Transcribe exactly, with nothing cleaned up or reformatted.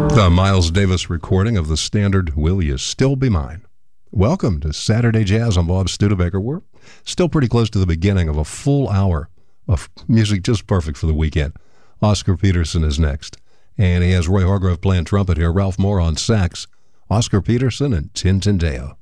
The Miles Davis recording of the standard Will You Still Be Mine. Welcome to Saturday Jazz. I'm Bob Studebaker. We're still pretty close to the beginning of a full hour of music just perfect for the weekend. Oscar Peterson is next, and he has Roy Hargrove playing trumpet here, Ralph Moore on sax, Oscar Peterson, and Tintin Deo.